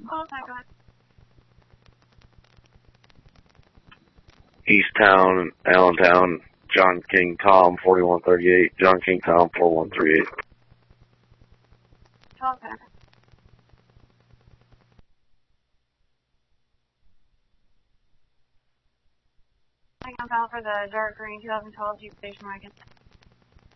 Oh, my God. Easttown, Allentown, John King Tom 4138, John King Tom 4138. Okay. I'm out for the dark green 2012 Jeep station wagon.